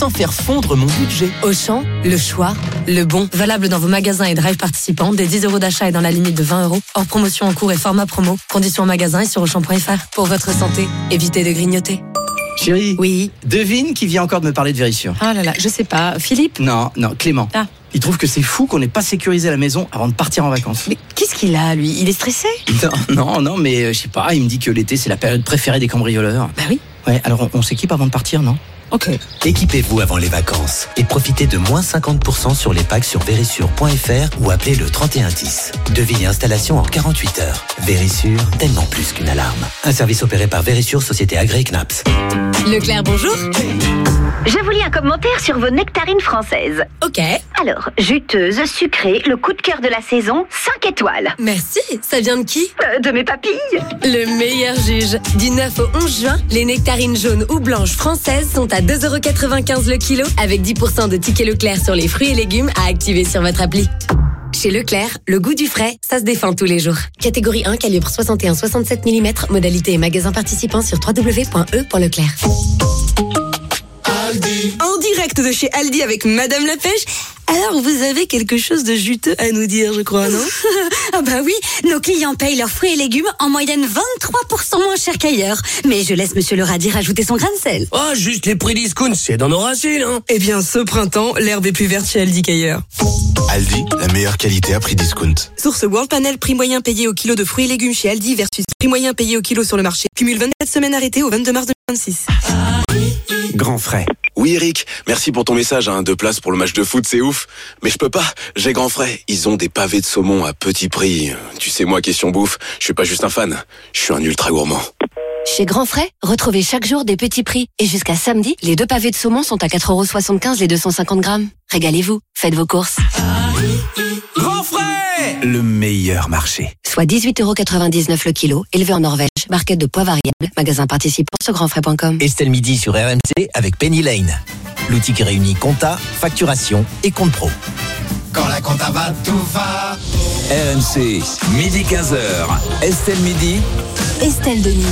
sans faire fondre mon budget. Auchan, le choix, le bon. Valable dans vos magasins et drive participants, dès 10 € d'achat et dans la limite de 20 €. Hors promotion en cours et format promo. Conditions en magasin et sur Auchan.fr. Pour votre santé, évitez de grignoter. Chérie. Oui. Devine qui vient encore de me parler de Vérissure. Ah là là, je sais pas. Philippe? Non, Clément. Ah. Il trouve que c'est fou qu'on n'ait pas sécurisé la maison avant de partir en vacances. Mais qu'est-ce qu'il a, lui? Il est stressé? Non, mais je sais pas, il me dit que l'été c'est la période préférée des cambrioleurs. Bah oui. Ouais, alors on s'équipe avant de partir, non? Ok. Équipez-vous avant les vacances et profitez de moins 50% sur les packs sur Vérissure.fr ou appelez le 3110. Devis et installation en 48 heures. Vérissure, tellement plus qu'une alarme. Un service opéré par Vérissure, société agréée CNAPS. Leclerc, bonjour. Je vous lis un commentaire sur vos nectarines françaises. Ok. Alors, juteuse, sucrée, le coup de cœur de la saison, 5 étoiles. Merci. Ça vient de qui? De mes papilles. Le meilleur juge. Du 9 au 11 juin, les nectarines jaunes ou blanches françaises sont à 2,95 € le kilo, avec 10% de tickets Leclerc sur les fruits et légumes à activer sur votre appli. Chez Leclerc, le goût du frais, ça se défend tous les jours. Catégorie 1, calibre 61-67 mm, modalité et magasin participant sur www.e.leclerc. En direct de chez Aldi avec Madame la Pêche. Alors, vous avez quelque chose de juteux à nous dire, je crois, non? Ah bah oui, nos clients payent leurs fruits et légumes en moyenne 23% moins cher qu'ailleurs. Mais je laisse Monsieur le radis rajouter son grain de sel. Oh, juste les prix discount, c'est dans nos racines, hein. Eh bien, ce printemps, l'herbe est plus verte chez Aldi qu'ailleurs. Aldi, la meilleure qualité à prix discount. Source World Panel, prix moyen payé au kilo de fruits et légumes chez Aldi versus prix moyen payé au kilo sur le marché. Cumule 24 semaines arrêtées au 22 mars 2026. Grand frais. Oui Eric, merci pour ton message, 2 places pour le match de foot, c'est ouf. Mais je peux pas, j'ai grand frais. Ils ont des pavés de saumon à petit prix. Tu sais moi, question bouffe, je suis pas juste un fan, je suis un ultra gourmand. Chez Grand Frais, retrouvez chaque jour des petits prix. Et jusqu'à samedi, les 2 pavés de saumon sont à 4,75 € les 250 grammes. Régalez-vous, faites vos courses. Grand frais! Le meilleur marché. Soit 18,99 € le kilo, élevé en Norvège. Barquette de poids variable, magasin participant sur grandfrais.com. Estelle Midi sur RMC avec Penny Lane. L'outil qui réunit compta, facturation et compte pro. Quand la compta va, tout va. RMC, midi 15h. Estelle Midi. Estelle Denis.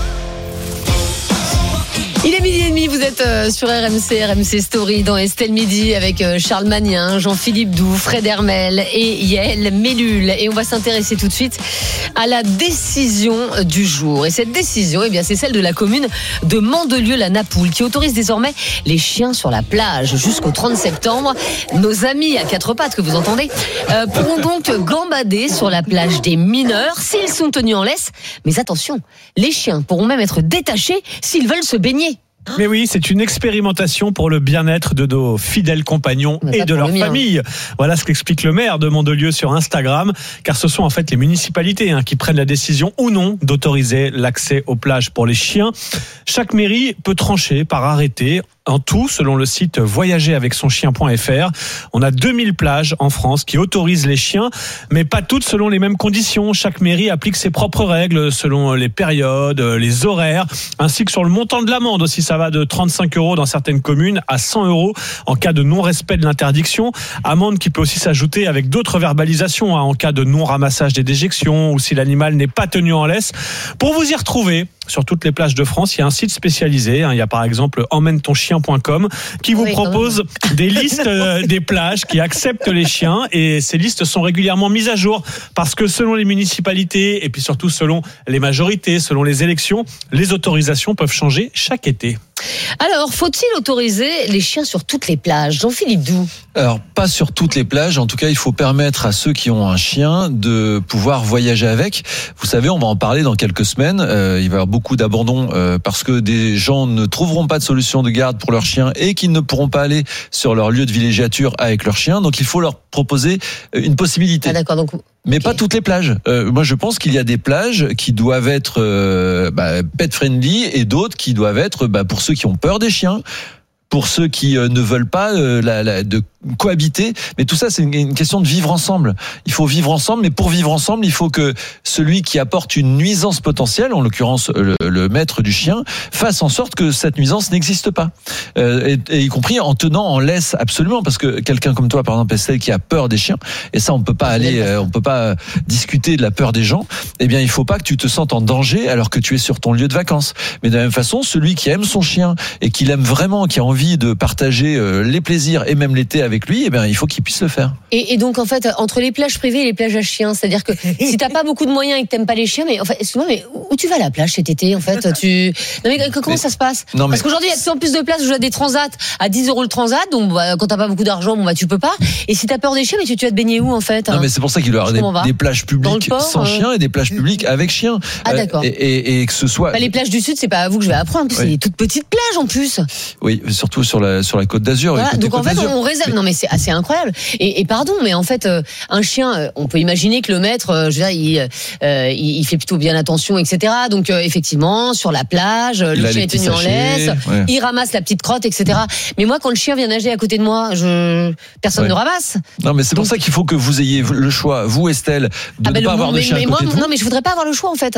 Il est 12h30, vous êtes sur RMC Story dans Estelle Midi avec Charles Magnin, Jean-Philippe Doux, Fred Hermel et Yael Mellul. Et on va s'intéresser tout de suite à la décision du jour. Et cette décision, eh bien, c'est celle de la commune de Mandelieu-la-Napoule qui autorise désormais les chiens sur la plage jusqu'au 30 septembre. Nos amis à 4 pattes que vous entendez pourront donc gambader sur la plage des mineurs s'ils sont tenus en laisse. Mais attention, les chiens pourront même être détachés s'ils veulent se baigner. Mais oui, c'est une expérimentation pour le bien-être de nos fidèles compagnons et de leur famille. Voilà ce qu'explique le maire de Mandelieu sur Instagram, car ce sont en fait les municipalités qui prennent la décision ou non d'autoriser l'accès aux plages pour les chiens. Chaque mairie peut trancher par arrêté. En tout, selon le site voyageravecsonchien.fr, on a 2000 plages en France qui autorisent les chiens, mais pas toutes selon les mêmes conditions. Chaque mairie applique ses propres règles selon les périodes, les horaires, ainsi que sur le montant de l'amende aussi. Ça va de 35 € dans certaines communes à 100 € en cas de non-respect de l'interdiction. Amende qui peut aussi s'ajouter avec d'autres verbalisations en cas de non-ramassage des déjections ou si l'animal n'est pas tenu en laisse. Pour vous y retrouver, sur toutes les plages de France, il y a un site spécialisé. Il y a par exemple emmène-ton-chien.com qui vous propose des listes des plages qui acceptent les chiens. Et ces listes sont régulièrement mises à jour parce que selon les municipalités et puis surtout selon les majorités, selon les élections, les autorisations peuvent changer chaque été. Alors, faut-il autoriser les chiens sur toutes les plages? Jean-Philippe Doux. Alors, pas sur toutes les plages. En tout cas, il faut permettre à ceux qui ont un chien de pouvoir voyager avec. Vous savez, on va en parler dans quelques semaines. Il va y avoir beaucoup d'abandons parce que des gens ne trouveront pas de solution de garde pour leur chien et qu'ils ne pourront pas aller sur leur lieu de villégiature avec leur chien. Donc, il faut leur proposer une possibilité. Ah, d'accord, donc... Mais pas toutes les plages. Moi, je pense qu'il y a des plages qui doivent être pet friendly et d'autres qui doivent être pour ceux qui ont peur des chiens, pour ceux qui ne veulent pas de cohabiter. Mais tout ça, c'est une question de vivre ensemble. Il faut vivre ensemble, mais pour vivre ensemble, il faut que celui qui apporte une nuisance potentielle, en l'occurrence le maître du chien, fasse en sorte que cette nuisance n'existe pas. Et y compris en tenant en laisse absolument, parce que quelqu'un comme toi, par exemple, Estelle, qui a peur des chiens, et ça, on peut pas on peut pas discuter de la peur des gens. Eh bien, il faut pas que tu te sentes en danger alors que tu es sur ton lieu de vacances. Mais de la même façon, celui qui aime son chien et qui l'aime vraiment, qui a envie envie de partager les plaisirs et même l'été avec lui, eh bien, il faut qu'il puisse le faire. Et donc, en fait, entre les plages privées et les plages à chiens, c'est-à-dire que si t'as pas beaucoup de moyens et que t'aimes pas les chiens, mais en fait, excuse-moi, mais où tu vas à la plage cet été, en fait? Non, mais comment ça se passe? Parce qu'aujourd'hui, il y a de plus en plus de places où je vois des transats à 10 € le transat, donc, quand t'as pas beaucoup d'argent, tu peux pas. Et si t'as peur des chiens, mais tu vas te baigner où, en fait? Non, mais c'est pour ça qu'il doit y avoir des plages publiques sans chiens et des plages publiques avec chiens. Ah, d'accord. Et que ce soit. Les plages du Sud, c'est pas à vous que je vais apprendre. En plus, c'est des toutes petites plages, en plus. Oui, surtout sur la Côte d'Azur. Voilà, donc en fait, on réserve. Non, mais c'est assez incroyable. Et pardon, mais en fait, un chien, on peut imaginer que le maître, je veux dire, il fait plutôt bien attention, etc. Donc effectivement, sur la plage, le chien est tenu en laisse, il ramasse la petite crotte, etc. Mais moi, quand le chien vient nager à côté de moi, personne ne ramasse. Non, mais c'est pour ça qu'il faut que vous ayez le choix, vous Estelle, de ne pas avoir de chien à côté de vous. Non, mais je voudrais pas avoir le choix, en fait.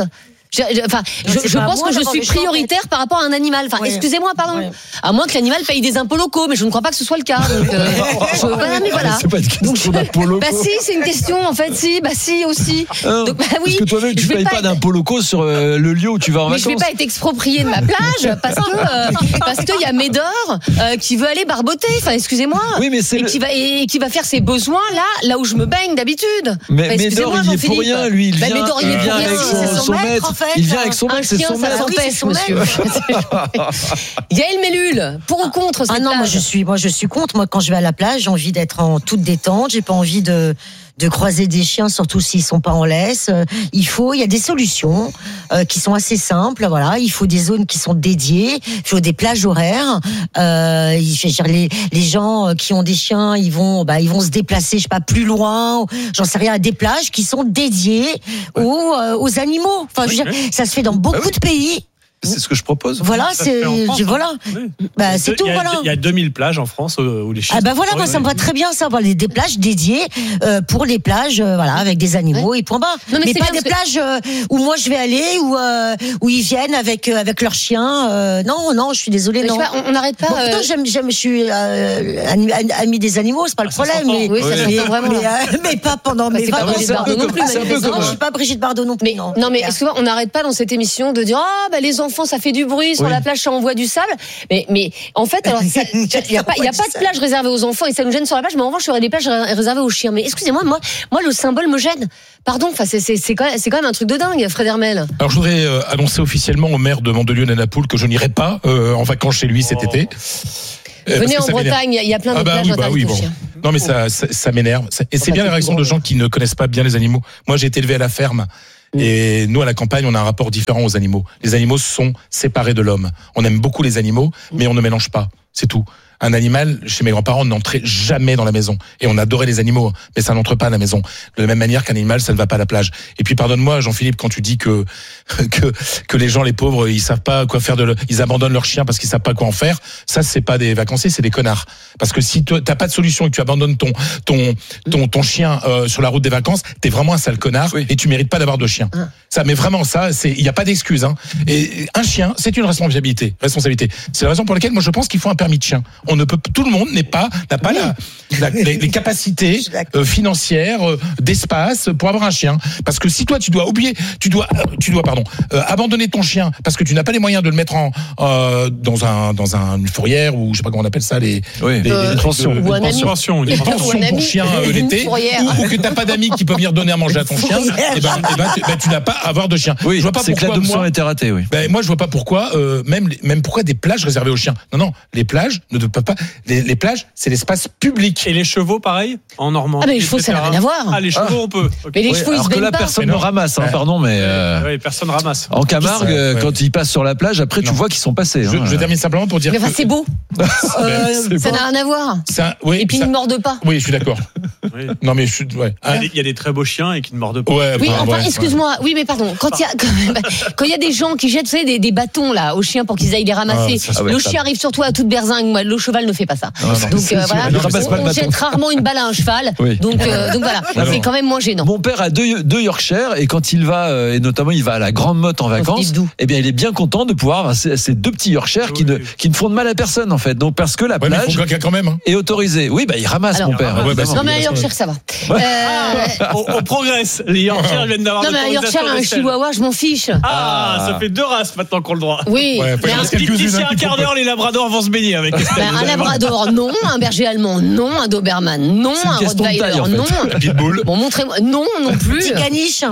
Je pense que je suis prioritaire par rapport à un animal. Enfin, excusez-moi, pardon. Ouais. À moins que l'animal paye des impôts locaux, mais je ne crois pas que ce soit le cas. Donc, mais voilà. C'est pas une question d'impôts locaux. Si, c'est une question, en fait, si aussi. Donc, oui. Parce que toi-même, tu payes pas d'impôts locaux sur le lieu où tu vas en vacances. Mais je vais pas être exproprié de ma plage parce qu'il y a Médor qui veut aller barboter. Enfin, excusez-moi. Oui, mais qui va faire ses besoins là où je me baigne d'habitude. Mais Médor, il est pour rien, lui. Il vient avec son maître. Il vient avec son maître, c'est son maître. Ça monsieur. Yael Mellul, pour ou contre cette plage? Moi je suis contre. Moi, quand je vais à la plage, j'ai envie d'être en toute détente. J'ai pas envie de croiser des chiens, surtout s'ils sont pas en laisse. Il y a des solutions qui sont assez simples. Voilà, il faut des zones qui sont dédiées. Il faut des plages horaires. Les gens qui ont des chiens, ils vont se déplacer, je sais pas, plus loin. J'en sais rien, à des plages qui sont dédiées aux animaux. Enfin, je veux dire, ça se fait dans beaucoup de pays. C'est ce que je propose. Voilà, c'est tout. Il y a 2000 plages en France où les chiens. Moi ça me va très bien ça. Des plages dédiées pour les plages, avec des animaux et point barre. Mais pas des plages où moi je vais aller où ils viennent avec leurs chiens. Non, je suis désolée. Non. On n'arrête pas. Je suis ami des animaux, c'est pas le problème. Mais pas pendant mes vacances. Je suis pas Brigitte Bardot non plus. Non, mais excuse-moi, on n'arrête pas dans cette émission de dire les enfants, ça fait du bruit sur la plage, ça envoie du sable. Mais en fait, alors il y a pas de plage réservée aux enfants et ça nous gêne sur la plage. Mais en revanche, il y aurait des plages réservées aux chiens. Mais excusez-moi, moi le symbole me gêne. Pardon, enfin c'est quand même un truc de dingue, Fred Hermel. Alors je voudrais annoncer officiellement au maire de Mandelieu-Napoule que je n'irai pas en vacances chez lui cet été. Venez en Bretagne, il y a plein de plages interdites aux chiens. Non mais ça m'énerve. Et c'est bien la réaction de gens qui ne connaissent pas bien les animaux. Moi j'ai été élevé à la ferme. Et nous, à la campagne, on a un rapport différent aux animaux. Les animaux sont séparés de l'homme. On aime beaucoup les animaux, mais on ne mélange pas. C'est tout. Un animal, chez mes grands-parents, n'entrait jamais dans la maison. Et on adorait les animaux, mais ça n'entre pas à la maison. De la même manière qu'un animal, ça ne va pas à la plage. Et puis, pardonne-moi, Jean-Philippe, quand tu dis que les gens, les pauvres, ils savent pas quoi faire ils abandonnent leurs chiens parce qu'ils savent pas quoi en faire. Ça, c'est pas des vacanciers, c'est des connards. Parce que si t'as pas de solution et que tu abandonnes ton chien sur la route des vacances, t'es vraiment un sale connard et tu mérites pas d'avoir de chien. Ça, mais vraiment, il y a pas d'excuse, hein. Et un chien, c'est une responsabilité. C'est la raison pour laquelle moi je pense qu'il faut un permis de chien. Tout le monde n'a pas les capacités financières, d'espace pour avoir un chien. Parce que si toi tu dois abandonner ton chien parce que tu n'as pas les moyens de le mettre dans une fourrière ou je sais pas comment on appelle ça, les pensions pour chien l'été, ou que t'as pas d'amis qui peuvent venir donner à manger à ton chien, et ben tu n'as pas à avoir de chien. Oui, je vois pas c'est que l'adoption était ratée, oui. Moi je vois pas pourquoi même pourquoi des plages réservées aux chiens. Non, les plages ne peuvent pas. Les plages, c'est l'espace public. Et les chevaux, pareil, en Normandie. Mais les chevaux, ça n'a rien à voir. Les chevaux, on peut. Mais les chevaux, ils se baignent pas. Personne ne ramasse, pardon, mais. Oui, personne ramasse. En Camargue, quand ils passent sur la plage, après, tu vois qu'ils sont passés. Je termine simplement pour dire. Mais c'est beau. Ça n'a rien à voir. Et puis ils ne mordent pas. Oui, je suis d'accord. Non, mais il y a des très beaux chiens et qui ne mordent pas. Oui, excuse-moi. Oui, mais pardon. Quand il y a des gens qui jettent, vous savez, des bâtons là aux chiens pour qu'ils aillent les ramasser. Le chien arrive sur toi à toute berzingue. Le cheval ne fait pas ça. Donc voilà, on jette rarement une balle à un cheval. Donc voilà, c'est quand même moins gênant. Mon père a deux Yorkshire et quand il va, et notamment il va à la Grande Motte en vacances, eh bien il est bien content de pouvoir avoir ces deux petits Yorkshire qui ne font de mal à personne en fait. Donc parce que la plage quand même, est autorisée. Oui, il ramasse mon père. Non mais un Yorkshire Yorkshire, ça va. On progresse. Les Yorkshire viennent d'avoir. Non, mais un Yorkshire, un Chihuahua, je m'en fiche. Ça fait 2 races maintenant qu'on le droit. Oui. D'ici un quart d'heure, les Labradors vont se baigner avec Estelle. Un Labrador, non. Un berger allemand, non. Un Doberman, non. Un Rottweiler, non. Pitbull. Bon, montrez-moi. Non plus. Petit caniche.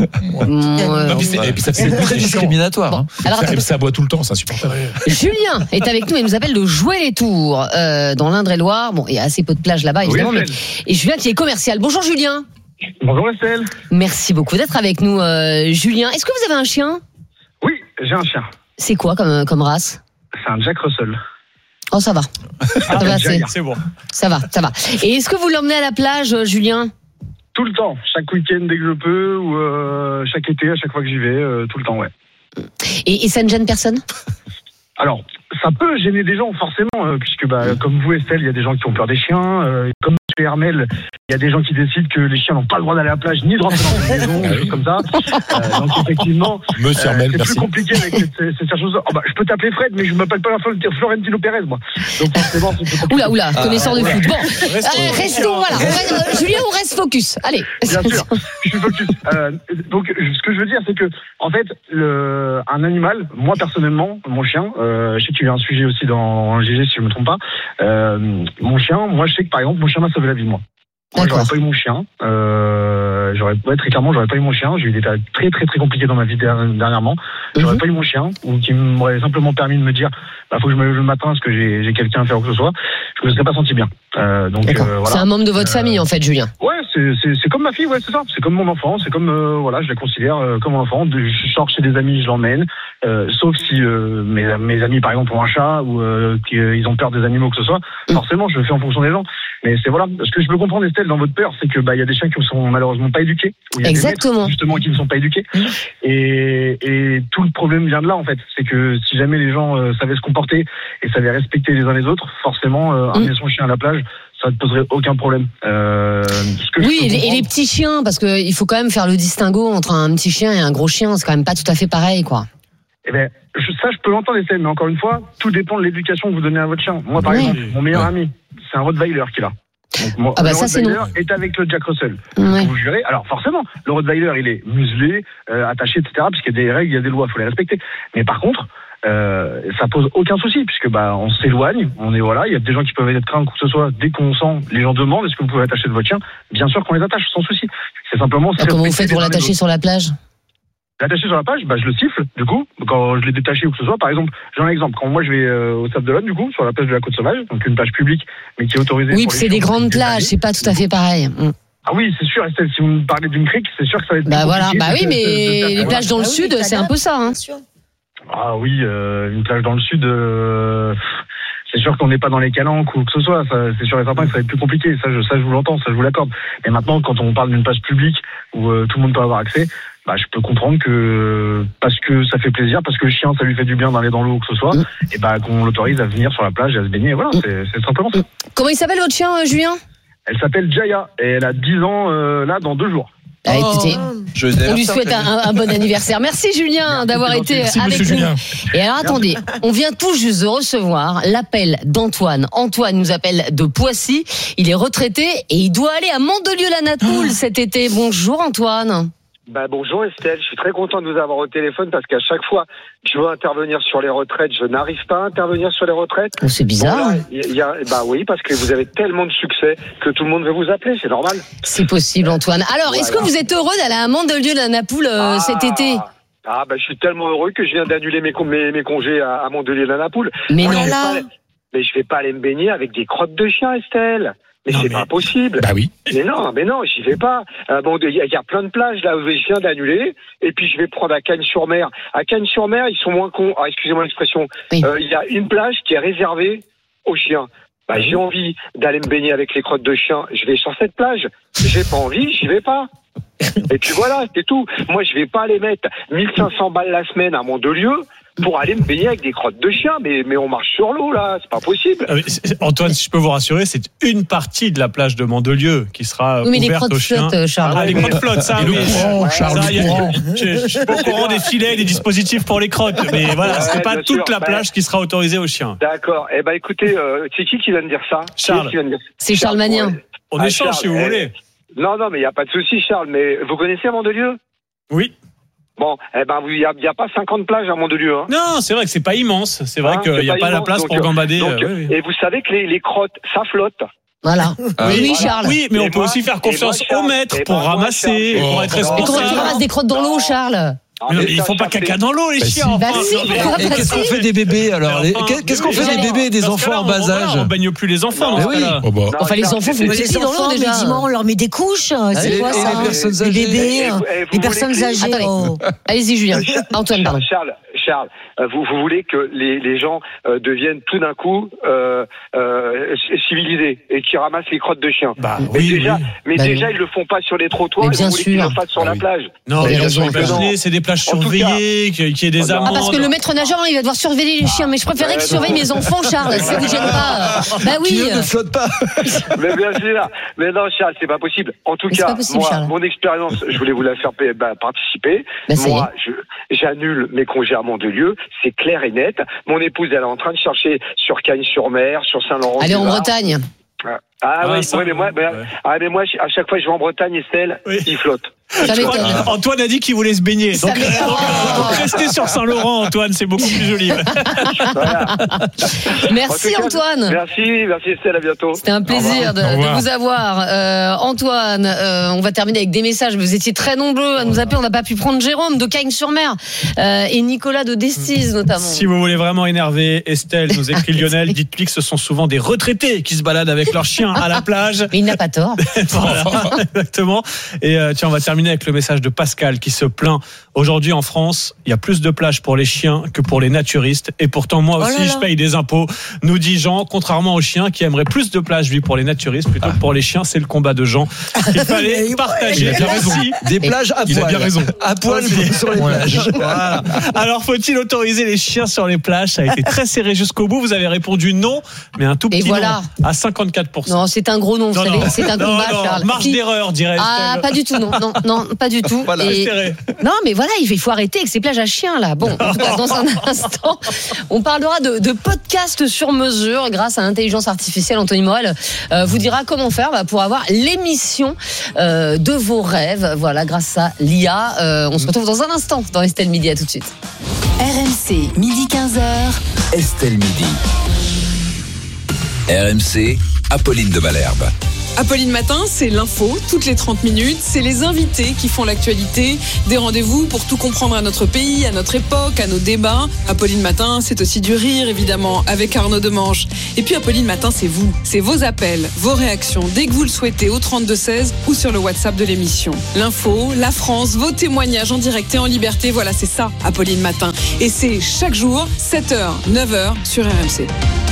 Et puis ça c'est très discriminatoire. Bon, alors, ça aboie tout le temps, c'est insupportable. Julien est avec nous et nous appelle de Jouer-les-Tours dans l'Indre-et-Loire. Bon, il y a assez peu de plages là-bas, évidemment. Et Julien qui est commercial. Bonjour Julien. Bonjour Estelle. Merci beaucoup d'être avec nous, Julien. Est-ce que vous avez un chien ? Oui, j'ai un chien. C'est quoi comme race ? C'est un Jack Russell. Oh, ça va. C'est bon. Ça va. Et est-ce que vous l'emmenez à la plage, Julien ? Tout le temps, chaque week-end dès que je peux, ou chaque été, à chaque fois que j'y vais, tout le temps, ouais. Et ça ne gêne personne ? Alors, ça peut gêner des gens, forcément, puisque comme vous, Estelle, il y a des gens qui ont peur des chiens. Comme M. Hermel, il y a des gens qui décident que les chiens n'ont pas le droit d'aller à la plage, ni de rentrer dans une maison, des choses comme ça. Donc, effectivement, Hermel, c'est plus compliqué avec cette chose. Je peux t'appeler Fred, mais je ne m'appelle pas Florentino Pérez, moi. Donc, forcément, c'est plus compliqué. Oula, connaisseur de foot. Bon, restons, voilà. Julien, on reste focus. Allez. Bien sûr, je suis focus. Donc, ce que je veux dire, c'est que, en fait, un animal, moi, personnellement, mon chien, je sais qu'il y a un sujet aussi dans un GG, si je ne me trompe pas, mon chien, moi, je sais que, par exemple, mon chien m'a sauvé la vie, moi. Moi, j'aurais pas eu mon chien. Très clairement, j'aurais pas eu mon chien. J'ai eu des tas très très très compliqués dans ma vie dernièrement. J'aurais pas eu mon chien, ou qui m'aurait simplement permis de me dire, faut que je me lève le matin parce que j'ai quelqu'un à faire ou que ce soit. Je me serais pas senti bien. Donc voilà. C'est un membre de votre famille en fait, Julien. Ouais, c'est comme ma fille, ouais, c'est ça. C'est comme mon enfant. C'est comme je la considère comme mon enfant. Je sors chez des amis, je l'emmène. Sauf si mes amis par exemple ont un chat ou qu'ils ont peur des animaux que ce soit. Forcément, je le fais en fonction des gens. Mais c'est voilà. Ce que je peux comprendre, Estelle, dans votre peur, c'est que il y a des chiens qui ne sont malheureusement pas éduqués. Exactement. Maîtres, justement, qui ne sont pas éduqués. Et tout le problème vient de là, en fait. C'est que si jamais les gens savaient se comporter et savaient respecter les uns les autres, forcément, amener son chien à la plage, ça ne poserait aucun problème. Et les petits chiens, parce qu'il faut quand même faire le distinguo entre un petit chien et un gros chien. C'est quand même pas tout à fait pareil, quoi. Eh ben, je peux l'entendre, Estelle, mais encore une fois, tout dépend de l'éducation que vous donnez à votre chien. Moi, par exemple, mon meilleur ami, c'est un Rottweiler qu'il a. Donc, le Rottweiler est avec le Jack Russell. Vous jurez. Alors forcément, le Rottweiler, il est muselé, attaché, etc. Puisqu'il y a des règles, il y a des lois, il faut les respecter. Mais par contre, ça pose aucun souci, puisque on s'éloigne, il y a des gens qui peuvent être craints, quoi que ce soit, dès qu'on sent, les gens demandent est-ce que vous pouvez attacher de votre chien, bien sûr qu'on les attache, sans souci. C'est simplement. Comment vous faites pour l'attacher sur la plage? L'attacher sur la plage, je le siffle, du coup, quand je l'ai détaché ou que ce soit. Par exemple, j'ai un exemple. Quand moi je vais au Sable d'Olonne, du coup, sur la plage de la Côte Sauvage, donc une plage publique, mais qui est autorisée. Oui, c'est des grandes plages, c'est pas tout à fait pareil. Ah oui, c'est sûr, Estelle, si vous me parlez d'une crique, c'est sûr que ça va être oui, mais les plages dans le sud, c'est un peu ça, hein. Ah oui, une plage dans le sud, c'est sûr qu'on n'est pas dans les calanques ou que ce soit, ça, c'est sûr et certain que ça va être plus compliqué, ça je vous l'entends, ça je vous l'accorde. Mais maintenant, quand on parle d'une plage publique où tout le monde peut avoir accès, je peux comprendre que parce que ça fait plaisir, parce que le chien ça lui fait du bien d'aller dans l'eau ou que ce soit, et qu'on l'autorise à venir sur la plage et à se baigner, voilà, c'est simplement ça. Comment il s'appelle votre chien, Julien? Elle s'appelle Jaya et elle a 10 ans là dans 2 jours. Écoutez, on lui souhaite un bon anniversaire. Merci Julien d'avoir été avec nous. Julien. Et alors attendez, on vient tout juste de recevoir l'appel d'Antoine. Antoine nous appelle de Poissy. Il est retraité et il doit aller à Mandelieu-la-Napoule cet été. Bonjour Antoine. Bonjour Estelle, je suis très content de vous avoir au téléphone parce qu'à chaque fois que je veux intervenir sur les retraites, je n'arrive pas à intervenir sur les retraites. C'est bizarre. Oui, parce que vous avez tellement de succès que tout le monde veut vous appeler, c'est normal. C'est possible Antoine. Alors, est-ce que vous êtes heureux d'aller à Mandelieu-la-Napoule cet été? Je suis tellement heureux que je viens d'annuler mes congés à Mandelieu-la-Napoule. Mais non. Mais je vais pas aller me baigner avec des crottes de chien, Estelle. Mais c'est pas possible. Oui. Mais non, j'y vais pas. Il y a plein de plages là où je viens d'annuler. Et puis je vais prendre à Cagnes-sur-Mer. À Cagnes-sur-Mer, ils sont moins cons. Excusez-moi l'expression. Il y a une plage qui est réservée aux chiens. J'ai envie d'aller me baigner avec les crottes de chien. Je vais sur cette plage. J'ai pas envie, j'y vais pas. Et puis voilà, c'est tout. Moi, je vais pas aller mettre 1500 balles la semaine à Mandelieu pour aller me baigner avec des crottes de chien, mais on marche sur l'eau là, c'est pas possible. Antoine, si je peux vous rassurer, c'est une partie de la plage de Mandelieu qui sera ouverte aux chiens. Charles. Les crottes flottes, ça. Je suis pas au courant des filets, des dispositifs pour les crottes, mais voilà, c'est pas toute la plage qui sera autorisée aux chiens. D'accord. Écoutez, c'est qui vient de dire ça? Charles. C'est Charles Magnin. On échange Charles, si vous voulez. Non, mais il n'y a pas de souci, Charles. Mais vous connaissez Mandelieu ? Oui. Bon, il n'y a pas 50 plages à Mandelieu. Hein. Non, c'est vrai que c'est pas immense. C'est vrai qu'il n'y a pas la place pour gambader. Oui. Et vous savez que les crottes, ça flotte. Voilà. Oui, Charles. Oui, mais on peut aussi faire confiance au maître pour ramasser, pour être responsable. Mais comment tu ramasses des crottes dans l'eau, Charles ? Mais ils font pas caca dans l'eau, les chiens. Et qu'est-ce qu'on fait des bébés alors ? Qu'est-ce qu'on fait des bébés et des enfants en bas âge ? On baigne plus les enfants. Enfin, les enfants font pipi dans l'eau déjà. On leur met des couches. C'est quoi ça ? Les bébés, les personnes âgées. Allez-y, Julien. Antoine, pardon. Charles, vous voulez que les gens deviennent tout d'un coup civilisés et qui ramassent les crottes de chiens. Mais déjà, ils le font pas sur les trottoirs. Mais bien sûr. Ils le fassent sur la plage. Non, c'est des plages surveillées, qu'il y ait des amendes. Parce que le maître nageur, il va devoir surveiller les chiens. Mais je préférais que je surveille mes enfants, Charles. Ça vous gêne pas ? Bah oui. Qui ne flotte pas. Mais bien sûr. Mais non, Charles, c'est pas possible. En tout cas, moi, mon expérience, je voulais vous la faire participer. Moi, j'annule mes congés à Mandelieu. C'est clair et net. Mon épouse, elle est en train de chercher sur Cagnes-sur-Mer, sur Saint-Laurent. Elle est en Bretagne. Mais moi, à chaque fois que je vais en Bretagne, Estelle, il flotte. Antoine a dit qu'il voulait se baigner. Donc restez sur Saint-Laurent, Antoine, c'est beaucoup plus joli. Voilà. Merci Antoine. Merci Estelle, à bientôt. C'était un plaisir de vous avoir. Antoine, on va terminer avec des messages. Vous étiez très nombreux à nous appeler. On n'a pas pu prendre Jérôme de Cagnes-sur-Mer et Nicolas de Destiz notamment. Si vous voulez vraiment énerver Estelle, nous écrit Lionel, dites-lui que ce sont souvent des retraités qui se baladent avec leurs chiens à la plage. Mais il n'a pas tort. Voilà, exactement. Et tiens, on va terminer avec le message de Pascal qui se plaint. Aujourd'hui en France, il y a plus de plages pour les chiens que pour les naturistes. Et pourtant, moi aussi, je paye des impôts. Nous dit Jean, contrairement aux chiens qui aimeraient plus de plages, lui, pour les naturistes plutôt que pour les chiens. C'est le combat de Jean. Il fallait partager. Il a bien raison. Des plages à poil. Il a bien raison. À poil sur les plages. Voilà. Alors, faut-il autoriser les chiens sur les plages ? Ça a été très serré jusqu'au bout. Vous avez répondu non, mais un tout petit non. À 54%. Non, c'est un gros non, vous savez. C'est un combat, Charles. Marge d'erreur, dirait Estelle. Ah, pas du tout, non, pas du tout. Voilà, non, mais voilà, il faut arrêter avec ces plages à chiens, là. Bon, en tout cas, dans un instant, on parlera de podcasts sur mesure grâce à l'intelligence artificielle. Anthony Morel vous dira comment faire pour avoir l'émission de vos rêves. Voilà, grâce à l'IA. On se retrouve dans un instant dans Estelle Midi. À tout de suite. RMC, midi 15h. Estelle Midi. RMC, Apolline de Malherbe. Apolline Matin, c'est l'info, toutes les 30 minutes. C'est les invités qui font l'actualité. Des rendez-vous pour tout comprendre à notre pays, à notre époque, à nos débats. Apolline Matin, c'est aussi du rire, évidemment, avec Arnaud Demange. Et puis Apolline Matin, c'est vous. C'est vos appels, vos réactions, dès que vous le souhaitez, au 32-16 ou sur le WhatsApp de l'émission. L'info, la France, vos témoignages en direct et en liberté. Voilà, c'est ça, Apolline Matin. Et c'est chaque jour, 7h, 9h sur RMC.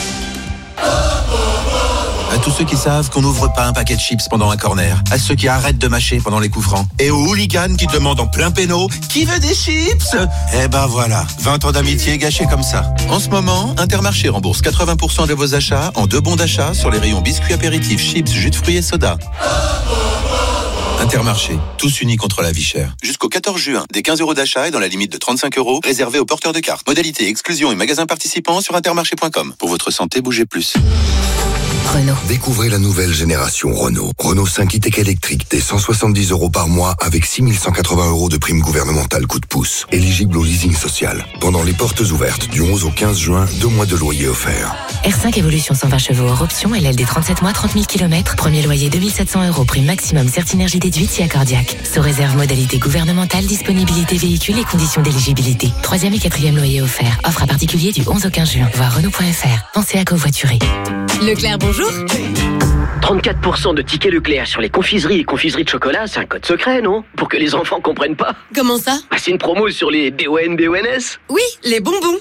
À tous ceux qui savent qu'on n'ouvre pas un paquet de chips pendant un corner. À ceux qui arrêtent de mâcher pendant les coups francs. Et aux hooligans qui demandent en plein péno « Qui veut des chips ?» Eh ben voilà, 20 ans d'amitié gâchés comme ça. En ce moment, Intermarché rembourse 80% de vos achats en 2 bons d'achat sur les rayons biscuits apéritifs, chips, jus de fruits et soda. Intermarché, tous unis contre la vie chère. Jusqu'au 14 juin, des 15 € d'achat et dans la limite de 35 € réservés aux porteurs de cartes. Modalité, exclusion et magasins participants sur intermarché.com. Pour votre santé, bougez plus. Renault. Découvrez la nouvelle génération Renault. Renault 5 e-tech électrique dès 170 € par mois avec 6 180 € de prime gouvernementale coup de pouce. Éligible au leasing social. Pendant les portes ouvertes du 11 au 15 juin, 2 mois de loyer offerts. R5 Evolution 120 chevaux hors option, LLD 37 mois, 30 000 km. Premier loyer 2 700 €, prime maximum Certinergie déduite si accordiaque. Sous réserve modalité gouvernementale, disponibilité véhicule et conditions d'éligibilité. 3e et 4e loyer offert. Offre à particulier du 11 au 15 juin. Voir Renault.fr. Pensez à covoiturer. Leclerc, bonjour. 34% de tickets Leclerc sur les confiseries et confiseries de chocolat, c'est un code secret, non ? Pour que les enfants comprennent pas. Comment ça ? C'est une promo sur les BON-BONS. Oui, les bonbons.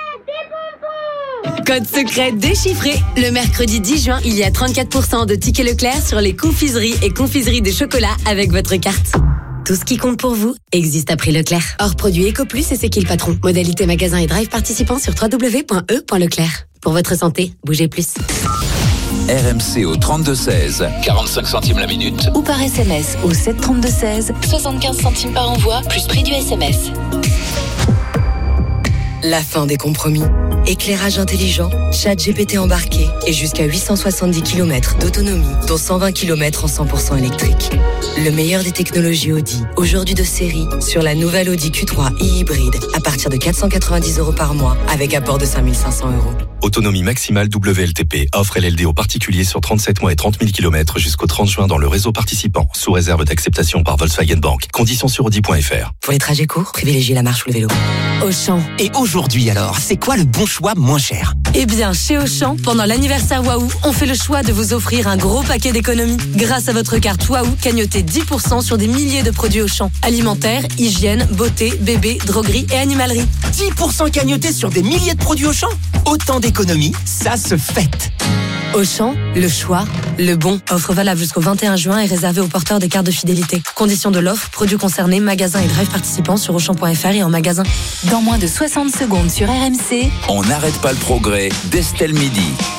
Code secret déchiffré. Le mercredi 10 juin, il y a 34% de tickets Leclerc sur les confiseries et confiseries de chocolat avec votre carte. Tout ce qui compte pour vous existe à prix Leclerc. Hors produit EcoPlus et c'est qui le patron. Modalité magasin et drive participants sur www.e.leclerc. Pour votre santé, bougez plus. RMC au 32-16, 45 centimes la minute. Ou par SMS au 732-16, 75 centimes par envoi, plus prix du SMS. la fin des compromis. Éclairage intelligent, ChatGPT embarqué et jusqu'à 870 km d'autonomie, dont 120 km en 100% électrique. Le meilleur des technologies Audi, aujourd'hui de série, sur la nouvelle Audi Q3 e-hybride à partir de 490 € par mois avec apport de 5 500 €. Autonomie maximale WLTP. Offre LLD aux particuliers sur 37 mois et 30 000 km jusqu'au 30 juin dans le réseau participant, sous réserve d'acceptation par Volkswagen Bank. Conditions sur Audi.fr. Pour les trajets courts, privilégiez la marche ou le vélo. Auchan. Et aujourd'hui alors, c'est quoi le bon choix moins cher? Eh bien, chez Auchan, pendant l'anniversaire Waouh, on fait le choix de vous offrir un gros paquet d'économies. Grâce à votre carte Waouh, cagnotez 10% sur des milliers de produits Auchan. Alimentaire, hygiène, beauté, bébé, droguerie et animalerie. 10% cagnotés sur des milliers de produits Auchan? Autant d'économies, ça se fête. Auchan, le choix, le bon. Offre valable jusqu'au 21 juin et réservée aux porteurs des cartes de fidélité. Conditions de l'offre, produits concernés, magasins et drive participants sur Auchan.fr et en magasin. Dans moins de 60 secondes sur RMC. On n'arrête pas le progrès d'Estelle Midi.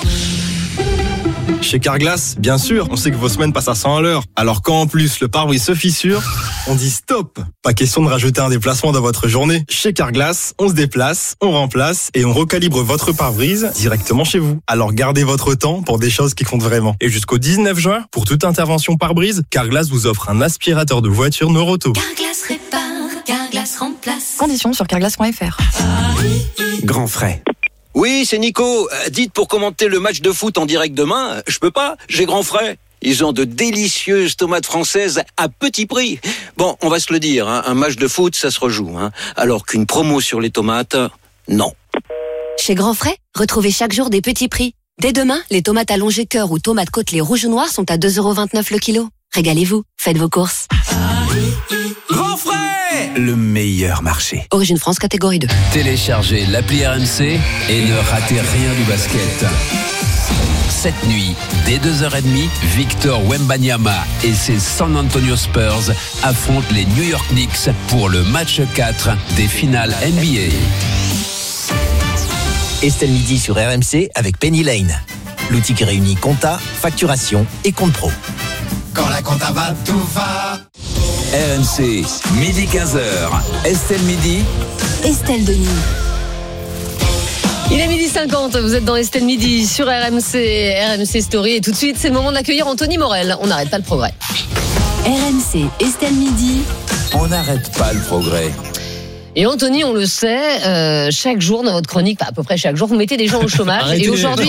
Chez Carglass, bien sûr, on sait que vos semaines passent à 100 à l'heure. Alors quand en plus le pare-brise se fissure, on dit stop. Pas question de rajouter un déplacement dans votre journée. Chez Carglass, on se déplace, on remplace et on recalibre votre pare-brise directement chez vous. Alors gardez votre temps pour des choses qui comptent vraiment. Et jusqu'au 19 juin, pour toute intervention pare-brise, Carglass vous offre un aspirateur de voiture Noroto. Carglass répare, Carglass remplace. Conditions sur carglass.fr. Grand frais. Oui, c'est Nico. Dites pour commenter le match de foot en direct demain, je peux pas, j'ai grand frais. Ils ont de délicieuses tomates françaises à petit prix. Bon, on va se le dire, hein, un match de foot, ça se rejoue. Hein, alors qu'une promo sur les tomates, non. Chez Grand Frais, retrouvez chaque jour des petits prix. Dès demain, les tomates allongées cœur ou tomates côtelées rouges ou noires sont à 2,29 € le kilo. Régalez-vous, faites vos courses. Grand frais, le meilleur marché. Origine France, catégorie 2. Téléchargez l'appli RMC et ne ratez rien du basket. Cette nuit, dès 2h30, Victor Wembanyama et ses San Antonio Spurs affrontent les New York Knicks pour le match 4 des finales NBA. Estelle Midi sur RMC avec Penny Lane. L'outil qui réunit compta, facturation et compte pro. Quand la compta va, tout va. RMC, midi 15h. Estelle Midi. Estelle Denis. Il est 12h50, vous êtes dans Estelle Midi sur RMC Story et tout de suite c'est le moment d'accueillir Anthony Morel. On n'arrête pas le progrès. RMC, Estelle Midi. On n'arrête pas le progrès. Et Anthony, on le sait, chaque jour dans votre chronique, à peu près chaque jour, vous mettez des gens au chômage. Et aujourd'hui,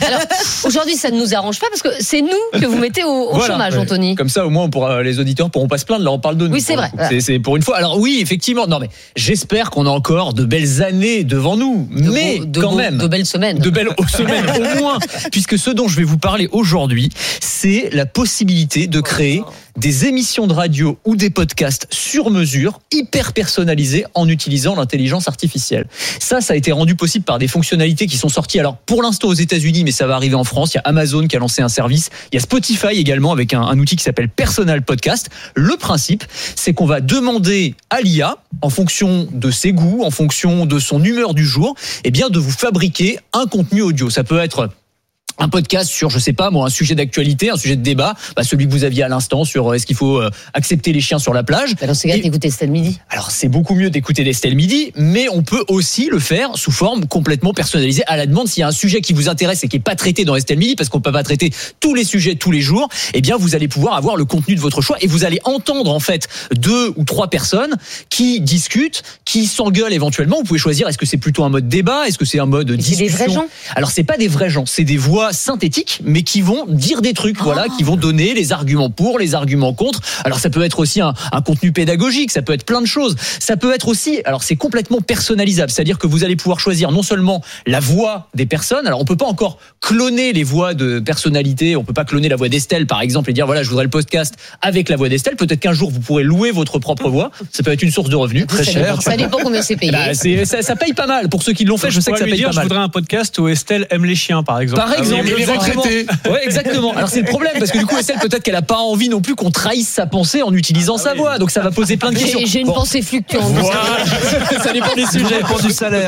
ça ne nous arrange pas parce que c'est nous que vous mettez au chômage, Anthony. Comme ça, au moins, les auditeurs pourront pas se plaindre. Là, on parle de nous. Oui, c'est vrai. C'est pour une fois. Alors oui, effectivement. Non, mais j'espère qu'on a encore de belles années devant nous. De belles semaines. De belles semaines, au moins. Puisque ce dont je vais vous parler aujourd'hui, c'est la possibilité de créer des émissions de radio ou des podcasts sur mesure, hyper personnalisés en utilisant l'intelligence artificielle. Ça a été rendu possible par des fonctionnalités qui sont sorties, alors pour l'instant aux États-Unis, mais ça va arriver en France. Il y a Amazon qui a lancé un service. Il y a Spotify également avec un outil qui s'appelle Personal Podcast. Le principe, c'est qu'on va demander à l'IA, en fonction de ses goûts, en fonction de son humeur du jour, de vous fabriquer un contenu audio. Ça peut être un podcast sur, je sais pas moi, un sujet d'actualité, un sujet de débat, celui que vous aviez à l'instant sur est-ce qu'il faut accepter les chiens sur la plage. Alors c'est d'écouter Estelle Midi. Alors c'est beaucoup mieux d'écouter l'Estelle Midi, mais on peut aussi le faire sous forme complètement personnalisée à la demande. S'il y a un sujet qui vous intéresse et qui est pas traité dans Estelle Midi, parce qu'on peut pas traiter tous les sujets tous les jours, vous allez pouvoir avoir le contenu de votre choix et vous allez entendre en fait 2 ou 3 personnes qui discutent, qui s'engueulent éventuellement. Vous pouvez choisir est-ce que c'est plutôt un mode débat, est-ce que c'est un mode discussion. C'est des vrais gens. Alors c'est pas des vrais gens, c'est des voix synthétiques, mais qui vont dire des trucs, qui vont donner les arguments pour, les arguments contre. Alors ça peut être aussi un contenu pédagogique, ça peut être plein de choses. Ça peut être aussi, alors c'est complètement personnalisable, c'est-à-dire que vous allez pouvoir choisir non seulement la voix des personnes, alors on peut pas encore cloner les voix de personnalité, on peut pas cloner la voix d'Estelle par exemple et dire voilà je voudrais le podcast avec la voix d'Estelle. Peut-être qu'un jour vous pourrez louer votre propre voix, ça peut être une source de revenus très cher. Ça dépend combien c'est payé. Ça paye pas mal pour ceux qui l'ont fait. Je sais que ça paye pas mal. Je voudrais un podcast où Estelle aime les chiens par exemple. Par exemple. exemple. les retraités. Ouais, exactement. Alors c'est le problème parce que du coup Estelle peut-être qu'elle a pas envie non plus qu'on trahisse sa pensée en utilisant sa voix. Donc ça va poser plein de questions. J'ai une pensée fluctuante. Voilà. Ça dépend des sujets. Ça dépend du salaire.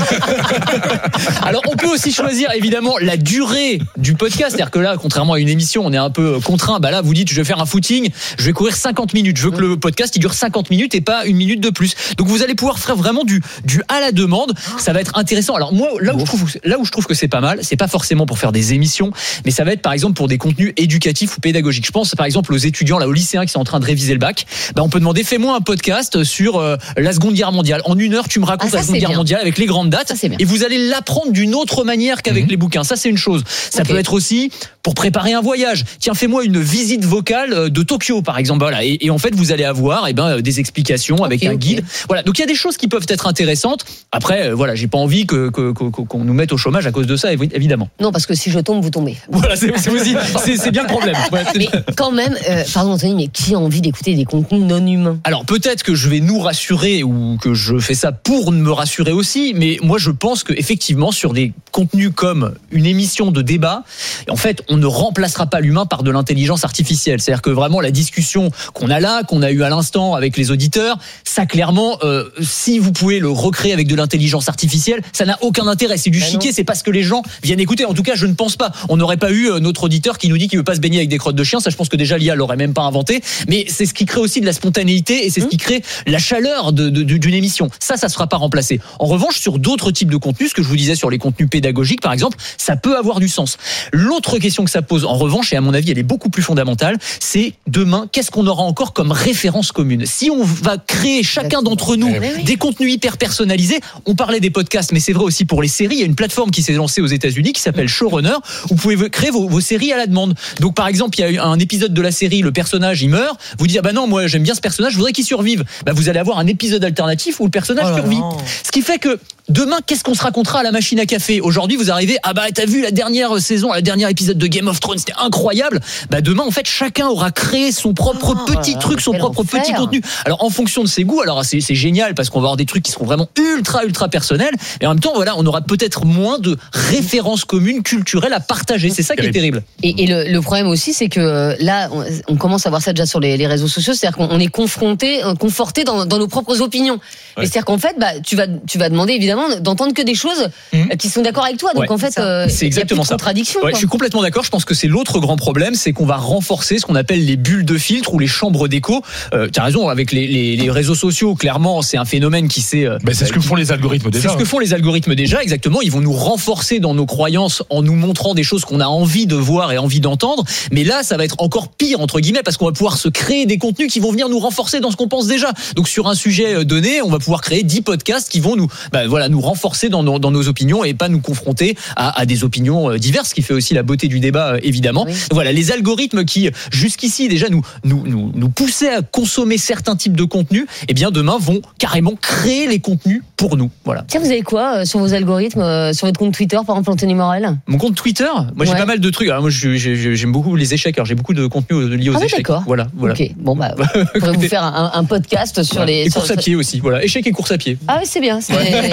Alors on peut aussi choisir évidemment la durée du podcast. C'est-à-dire que là, contrairement à une émission, on est un peu contraint. Bah là, vous dites, je vais faire un footing, je vais courir 50 minutes. Je veux que le podcast il dure 50 minutes et pas une minute de plus. Donc vous allez pouvoir faire vraiment du à la demande. Ça va être intéressant. Alors moi, là où je trouve que c'est pas mal, c'est pas forcément pour faire des émissions, mais ça va être par exemple pour des contenus éducatifs ou pédagogiques. Je pense par exemple aux étudiants là, aux lycéens qui sont en train de réviser le bac. Bah on peut demander, fais-moi un podcast sur la Seconde Guerre mondiale. En 1 heure, tu me racontes la Seconde Guerre mondiale avec les grandes dates. Et vous allez l'apprendre d'une autre manière qu'avec les bouquins. Ça, c'est une chose. Ça peut être aussi pour préparer un voyage. Tiens, fais-moi une visite vocale de Tokyo, par exemple. Voilà. Et en fait, vous allez avoir des explications avec un guide. Voilà. Donc, il y a des choses qui peuvent être intéressantes. Après, voilà, j'ai pas envie qu'on nous mette au chômage à cause de ça, évidemment. Non, parce que si je tombe, vous tombez. Voilà, c'est bien le problème. Ouais. Mais quand même, pardon Anthony, mais qui a envie d'écouter des contenus non humains? Alors, peut-être que je vais nous rassurer ou que je fais ça pour me rassurer aussi, mais moi, je pense que effectivement, sur des contenus comme une émission de débat, en fait, on ne remplacera pas l'humain par de l'intelligence artificielle. C'est-à-dire que vraiment la discussion qu'on a eu à l'instant avec les auditeurs, ça clairement, si vous pouvez le recréer avec de l'intelligence artificielle, ça n'a aucun intérêt. C'est du chiquet, c'est parce que les gens viennent écouter. En tout cas, je ne pense pas. On n'aurait pas eu notre auditeur qui nous dit qu'il veut pas se baigner avec des crottes de chien. Ça, je pense que déjà l'IA l'aurait même pas inventé. Mais c'est ce qui crée aussi de la spontanéité et c'est ce qui crée la chaleur d'une émission. Ça sera pas remplacé. En revanche, sur d'autres types de contenus, ce que je vous disais sur les contenus pédagogiques, par exemple, ça peut avoir du sens. L'autre question que ça pose, en revanche, et à mon avis, elle est beaucoup plus fondamentale, c'est demain, qu'est-ce qu'on aura encore comme référence commune? Si on va créer chacun d'entre nous des contenus hyper personnalisés, on parlait des podcasts, mais c'est vrai aussi pour les séries. Il y a une plateforme qui s'est lancée aux États-Unis qui s'appelle Showrunner, où vous pouvez créer vos séries à la demande. Donc, par exemple, il y a eu un épisode de la série, le personnage, il meurt. Vous dites, ah bah non, moi, j'aime bien ce personnage, je voudrais qu'il survive. Bah, vous allez avoir un épisode alternatif où le personnage survit. Ce qui fait que demain, qu'est-ce qu'on se racontera à la machine à café? Aujourd'hui, vous arrivez, ah bah t'as vu la dernière saison, la dernière épisode de Game of Thrones, c'était incroyable. Bah demain, en fait, chacun aura créé son propre petit truc, son propre petit contenu. Alors en fonction de ses goûts, alors c'est génial parce qu'on va avoir des trucs qui seront vraiment ultra personnels. Et en même temps, voilà, on aura peut-être moins de références communes culturelles à partager. C'est ça qui est terrible. Et le problème aussi, c'est que là, on commence à voir ça déjà sur les réseaux sociaux, c'est-à-dire qu'on est conforté dans nos propres opinions. Et c'est-à-dire qu'en fait, bah tu vas demander évidemment d'entendre que des choses qui sont d'accord avec toi. Donc en fait, c'est exactement ça. Contradiction. Je suis complètement d'accord. Je pense que c'est l'autre grand problème, c'est qu'on va renforcer ce qu'on appelle les bulles de filtre ou les chambres d'écho. Tu as raison, avec les réseaux sociaux, clairement, c'est un phénomène qui s'est. C'est ce que font les algorithmes déjà. C'est ce que font les algorithmes déjà, exactement. Ils vont nous renforcer dans nos croyances en nous montrant des choses qu'on a envie de voir et envie d'entendre. Mais là, ça va être encore pire entre guillemets parce qu'on va pouvoir se créer des contenus qui vont venir nous renforcer dans ce qu'on pense déjà. Donc sur un sujet donné, on va pouvoir créer 10 podcasts qui vont nous renforcer dans nos opinions et pas nous confronter à des opinions diverses, ce qui fait aussi la beauté du débat évidemment. Oui. Voilà, les algorithmes qui jusqu'ici déjà nous poussaient à consommer certains types de contenus, eh bien demain vont carrément créer les contenus pour nous. Voilà. Tiens, vous avez quoi sur vos algorithmes, sur votre compte Twitter par exemple, Anthony Morel? Mon compte Twitter, moi j'ai pas mal de trucs. Alors moi j'aime beaucoup les échecs. Alors j'ai beaucoup de contenu lié aux échecs. D'accord. Voilà. Ok. Bon bah, on pourrait vous faire un podcast sur les courses à pied aussi. Voilà, échecs et courses à pied. Ah oui, c'est bien.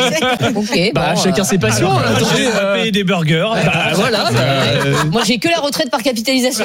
Ok. Bah chacun ses passions. Payer des burgers. Voilà. Moi j'ai que la retraite par capitalisation.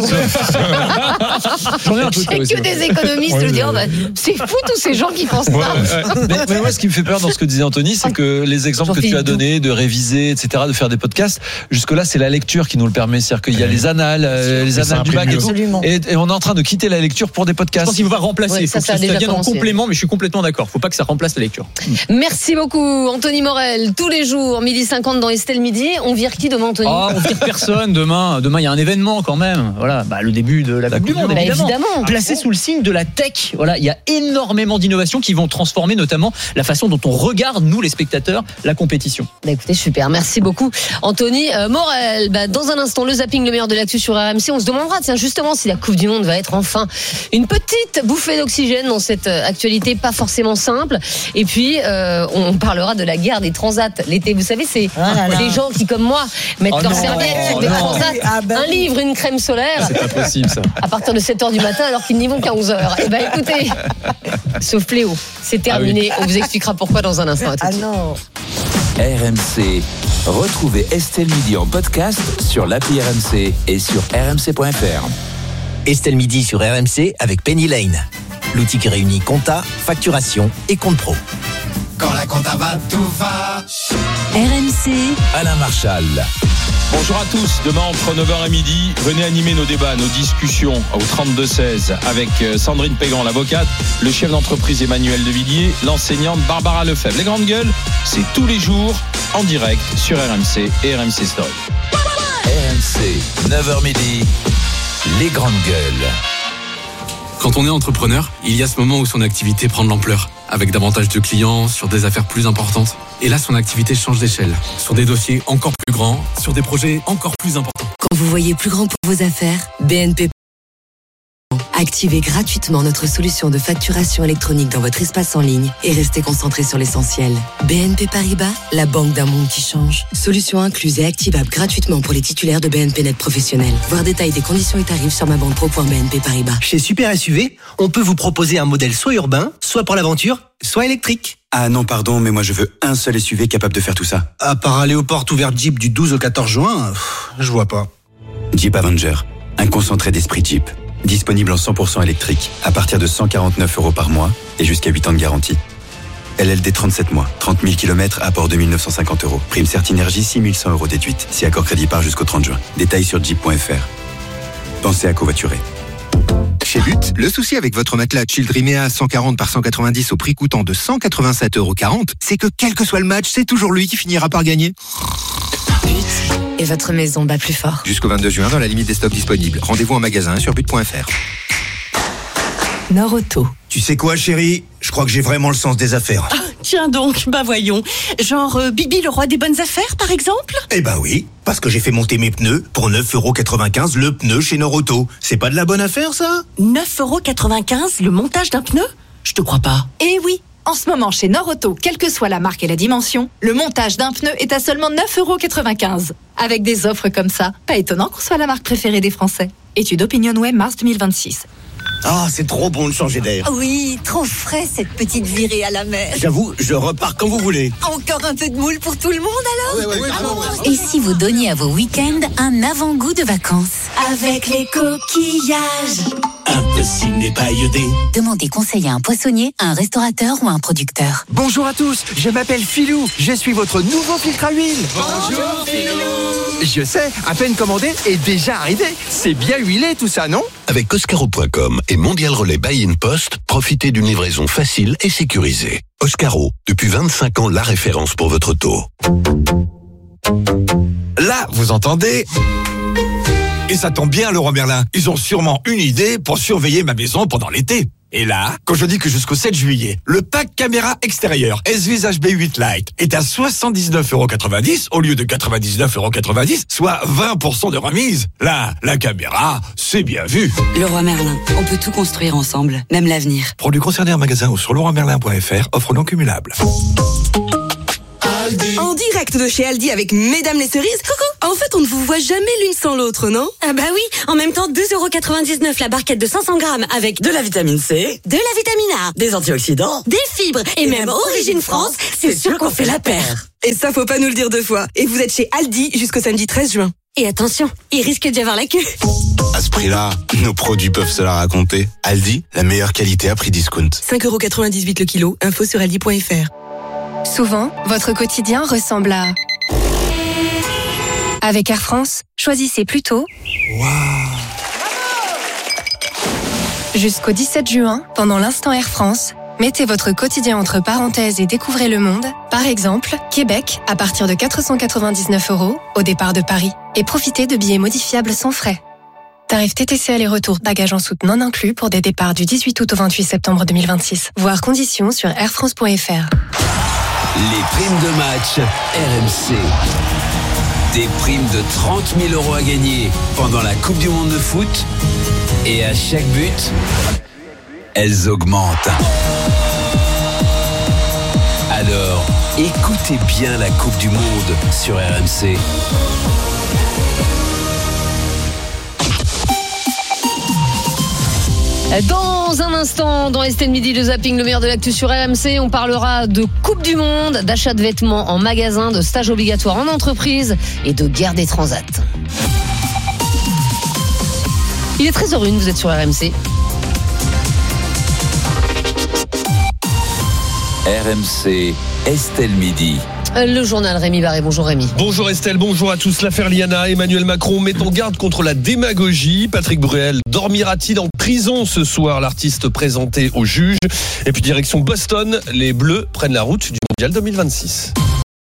J'en ai un peu j'ai que des économistes. Je veux dire, c'est fou tous ces gens qui pensent ça. Mais moi, ce qui me fait peur dans ce que disait Anthony, c'est que les exemples que tu as donnés de réviser, etc., de faire des podcasts, jusque-là, c'est la lecture qui nous le permet. C'est-à-dire qu'il y a les annales du bac et tout. Et on est en train de quitter la lecture pour des podcasts. Je pense qu'il va remplacer. Il faut que ça vienne en complément, mais je suis complètement d'accord. Il ne faut pas que ça remplace la lecture. Merci beaucoup, Anthony Morel. Tous les jours, 12h50 dans Estelle Midi. On vire qui demain, Anthony? On vire personne demain. Demain, il y a un événement quand même. Voilà, le début de la Coupe du Monde, évidemment. Placé sous le signe de la tech. Voilà, il y a énormément d'innovations qui vont transformer notamment la façon dont on regarde, nous les spectateurs, la compétition. Écoutez, super. Merci beaucoup, Anthony Morel. Dans un instant, le zapping, le meilleur de l'actu sur RMC. On se demandera, justement, si la Coupe du Monde va être enfin une petite bouffée d'oxygène dans cette actualité pas forcément simple. Et puis, on parlera de la guerre des transats l'été. Vous savez, c'est les gens qui, comme moi, mettent leurs serviettes sur des transats, un livre, une crème solaire. C'est pas possible, ça. À partir de 7h du matin, alors qu'ils n'y vont qu'à 11h. Et écoutez, sauf Pléo, c'est terminé. On vous expliquera pourquoi dans un instant. RMC Retrouvez Estelle Midi en podcast sur l'appli RMC et sur rmc.fr. Estelle Midi sur RMC avec Penny Lane. L'outil qui réunit compta, facturation et compte pro. Quand la compta va, tout va. RMC. Alain Marchal. Bonjour à tous, demain entre 9h et midi, venez animer nos débats, nos discussions au 32-16 avec Sandrine Pégan, l'avocate, le chef d'entreprise Emmanuel Devilliers, l'enseignante Barbara Lefebvre. Les grandes gueules, c'est tous les jours en direct sur RMC et RMC Story. RMC, 9h midi, les grandes gueules. Quand on est entrepreneur, il y a ce moment où son activité prend de l'ampleur, avec davantage de clients, sur des affaires plus importantes. Et là, son activité change d'échelle, sur des dossiers encore plus grands, sur des projets encore plus importants. Quand vous voyez plus grand pour vos affaires, BNP. Activez gratuitement notre solution de facturation électronique dans votre espace en ligne et restez concentré sur l'essentiel. BNP Paribas, la banque d'un monde qui change. Solution incluse et activable gratuitement pour les titulaires de BNP Net professionnels. Voir détail des conditions et tarifs sur mabanque.pro.bnp Paribas. Chez Super SUV, on peut vous proposer un modèle soit urbain, soit pour l'aventure, soit électrique. Ah non, pardon, mais moi je veux un seul SUV capable de faire tout ça. À part aller aux portes ouvertes Jeep du 12 au 14 juin, je vois pas. Jeep Avenger, un concentré d'esprit Jeep. Disponible en 100% électrique, à partir de 149 € par mois et jusqu'à 8 ans de garantie. LLD 37 mois, 30 000 km, apport 2 950 €. Prime Certinergie, 6 100 € déduite, si accord crédit part jusqu'au 30 juin. Détails sur jeep.fr. Pensez à covoiturer. Chez But, le souci avec votre matelas Childrimea 140 par 190 au prix coûtant de 187,40 €, c'est que quel que soit le match, c'est toujours lui qui finira par gagner. But. Et votre maison bat plus fort. Jusqu'au 22 juin, dans la limite des stocks disponibles. Rendez-vous en magasin sur but.fr. Nord-Auto. Tu sais quoi, chérie ? Je crois que j'ai vraiment le sens des affaires. Ah, tiens donc, bah voyons. Genre Bibi le roi des bonnes affaires, par exemple ? Eh ben oui, parce que j'ai fait monter mes pneus pour 9,95 € le pneu chez Nord-Auto. C'est pas de la bonne affaire, ça ? 9,95 € le montage d'un pneu ? Je te crois pas. Eh oui. En ce moment, chez Nord-Auto, quelle que soit la marque et la dimension, le montage d'un pneu est à seulement 9,95 €. Avec des offres comme ça, pas étonnant qu'on soit la marque préférée des Français. Étude OpinionWay, mars 2026. Ah, c'est trop bon de changer d'air. Oui, trop frais cette petite virée à la mer. J'avoue, je repars quand vous voulez. Encore un peu de moule pour tout le monde alors ? Et si vous donniez à vos week-ends un avant-goût de vacances ? Avec les coquillages. Impossible n'est pas iodé. Demandez conseil à un poissonnier, à un restaurateur ou à un producteur. Bonjour à tous, je m'appelle Philou. Je suis votre nouveau filtre à huile. Bonjour Philou. Je sais, à peine commandé et déjà arrivé. C'est bien huilé tout ça, non ? Avec Oscaro.com et Mondial Relais Buy in Post, profitez d'une livraison facile et sécurisée. Oscaro, depuis 25 ans, la référence pour votre auto. Là, vous entendez ? Et ça tombe bien, Leroy Merlin. Ils ont sûrement une idée pour surveiller ma maison pendant l'été. Et là, quand je dis que jusqu'au 7 juillet, le pack caméra extérieure S-Vis HB8 Lite est à 79,90 € au lieu de 99,90 €, soit 20% de remise. Là, la caméra, c'est bien vu. Leroy Merlin, on peut tout construire ensemble, même l'avenir. Produits concernés en magasin ou sur leroymerlin.fr, offre non cumulable. En direct de chez Aldi avec Mesdames les cerises. Coucou. En fait, on ne vous voit jamais l'une sans l'autre, non ? Ah bah oui, en même temps, 2,99 € la barquette de 500 grammes avec de la vitamine C, de la vitamine A, des antioxydants, des fibres et même Origine France, c'est sûr qu'on fait la paire. Et ça, faut pas nous le dire deux fois. Et vous êtes chez Aldi jusqu'au samedi 13 juin. Et attention, il risque d'y avoir la queue. À ce prix-là, nos produits peuvent se la raconter. Aldi, la meilleure qualité à prix discount. 5,98 € le kilo, info sur aldi.fr. Souvent, votre quotidien ressemble à... Avec Air France, choisissez plutôt... Jusqu'au 17 juin, pendant l'instant Air France, mettez votre quotidien entre parenthèses et découvrez le monde. Par exemple, Québec, à partir de 499 € au départ de Paris. Et profitez de billets modifiables sans frais. Tarif TTC aller-retour, bagages en soute non inclus pour des départs du 18 août au 28 septembre 2026. Voir conditions sur airfrance.fr. Les primes de match RMC. Des primes de 30 000 € à gagner pendant la Coupe du Monde de foot. Et à chaque but, elles augmentent. Alors, écoutez bien la Coupe du Monde sur RMC. Dans un instant, dans Estelle Midi, le zapping, le meilleur de l'actu sur RMC, on parlera de Coupe du Monde, d'achat de vêtements en magasin, de stages obligatoires en entreprise et de guerre des transats. Il est 13h01, vous êtes sur RMC. RMC, Estelle Midi. Le journal Rémi Barré. Bonjour Rémi. Bonjour Estelle, bonjour à tous. L'affaire Liana, Emmanuel Macron met en garde contre la démagogie. Patrick Bruel dormira-t-il en prison ce soir? L'artiste présenté au juge. Et puis direction Boston, les Bleus prennent la route du Mondial 2026.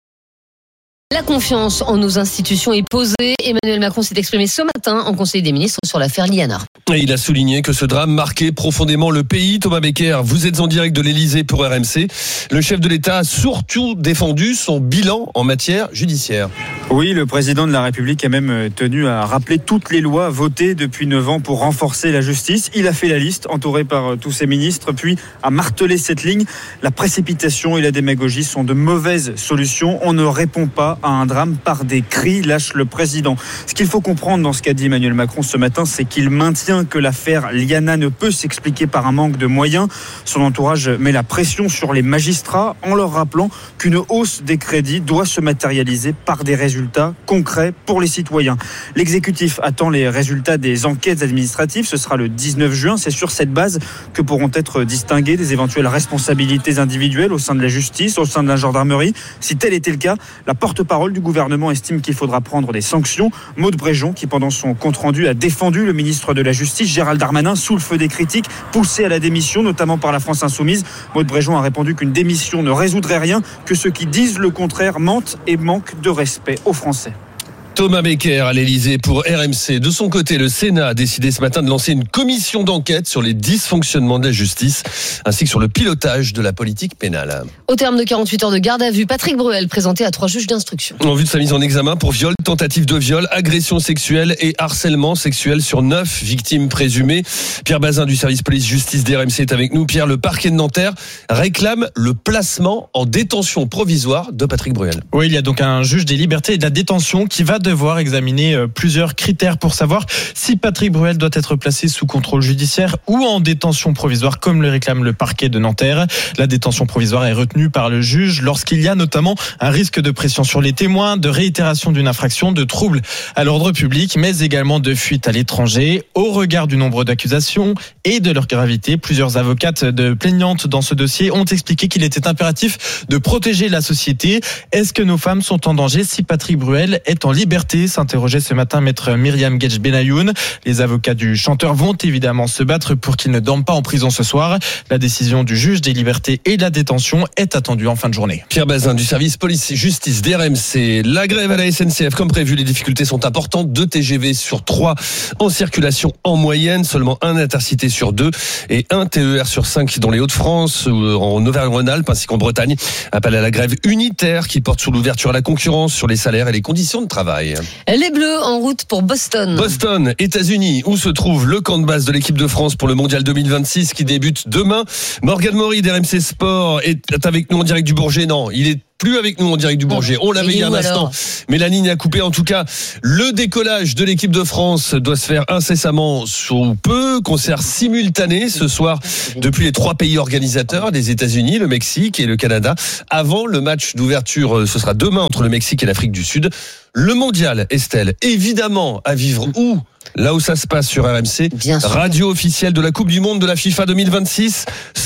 La confiance en nos institutions est posée. Emmanuel Macron s'est exprimé ce matin en Conseil des ministres sur l'affaire Liana. Et il a souligné que ce drame marquait profondément le pays. Thomas Becker, vous êtes en direct de l'Elysée pour RMC. Le chef de l'État a surtout défendu son bilan en matière judiciaire. Oui, le président de la République a même tenu à rappeler toutes les lois votées depuis 9 ans pour renforcer la justice. Il a fait la liste, entouré par tous ses ministres, puis a martelé cette ligne. La précipitation et la démagogie sont de mauvaises solutions. On ne répond pas à un drame par des cris, lâche le président. Ce qu'il faut comprendre dans ce qu'a dit Emmanuel Macron ce matin, c'est qu'il maintient que l'affaire Liana ne peut s'expliquer par un manque de moyens. Son entourage met la pression sur les magistrats en leur rappelant qu'une hausse des crédits doit se matérialiser par des résultats concrets pour les citoyens. L'exécutif attend les résultats des enquêtes administratives. Ce sera le 19 juin. C'est sur cette base que pourront être distinguées des éventuelles responsabilités individuelles au sein de la justice, au sein de la gendarmerie. Si tel était le cas, la porte-parole du gouvernement estime qu'il faudra prendre des sanctions. Maude Bréjon, qui pendant son compte-rendu a défendu le ministre de la Justice, Gérald Darmanin, sous le feu des critiques, poussé à la démission, notamment par la France Insoumise. Maude Bréjon a répondu qu'une démission ne résoudrait rien, que ceux qui disent le contraire mentent et manquent de respect aux Français. Thomas Becker à l'Elysée pour RMC. De son côté, le Sénat a décidé ce matin de lancer une commission d'enquête sur les dysfonctionnements de la justice, ainsi que sur le pilotage de la politique pénale. Au terme de 48 heures de garde à vue, Patrick Bruel présenté à 3 juges d'instruction. En vue de sa mise en examen pour viol, tentative de viol, agression sexuelle et harcèlement sexuel sur 9 victimes présumées. Pierre Bazin du service police-justice d'RMC est avec nous. Pierre, le parquet de Nanterre réclame le placement en détention provisoire de Patrick Bruel. Oui, il y a donc un juge des libertés et de la détention qui va devoir examiner plusieurs critères pour savoir si Patrick Bruel doit être placé sous contrôle judiciaire ou en détention provisoire, comme le réclame le parquet de Nanterre. La détention provisoire est retenue par le juge lorsqu'il y a notamment un risque de pression sur les témoins, de réitération d'une infraction, de troubles à l'ordre public, mais également de fuite à l'étranger. Au regard du nombre d'accusations et de leur gravité, plusieurs avocates de plaignantes dans ce dossier ont expliqué qu'il était impératif de protéger la société. Est-ce que nos femmes sont en danger si Patrick Bruel est en liberté? S'interrogeait ce matin maître Myriam Guedj-Benayoun. Les avocats du chanteur vont évidemment se battre pour qu'il ne dorme pas en prison ce soir. La décision du juge des libertés et de la détention est attendue en fin de journée. Pierre Bazin du service police-justice d'RMC. La grève à la SNCF, comme prévu, les difficultés sont importantes. 2 TGV sur 3 en circulation en moyenne, seulement 1 intercité sur 2 et 1 TER sur 5 dans les Hauts-de-France, en Auvergne-Rhône-Alpes ainsi qu'en Bretagne. Appel à la grève unitaire qui porte sur l'ouverture à la concurrence, sur les salaires et les conditions de travail. Les Bleus en route pour Boston. Boston, États-Unis, où se trouve le camp de base de l'équipe de France pour le Mondial 2026 qui débute demain. Morgan Maury d'RMC Sport est avec nous en direct du Bourget. Non, il est plus avec nous en direct du Bourget. On l'avait il y a un instant, mais la ligne a coupé. En tout cas, le décollage de l'équipe de France doit se faire incessamment sous peu. Concert simultané ce soir depuis les 3 pays organisateurs, les États-Unis, le Mexique et le Canada. Avant le match d'ouverture, ce sera demain entre le Mexique et l'Afrique du Sud. Le mondial, Estelle, évidemment à vivre où? Là où ça se passe sur RMC, radio officielle de la Coupe du Monde de la FIFA 2026,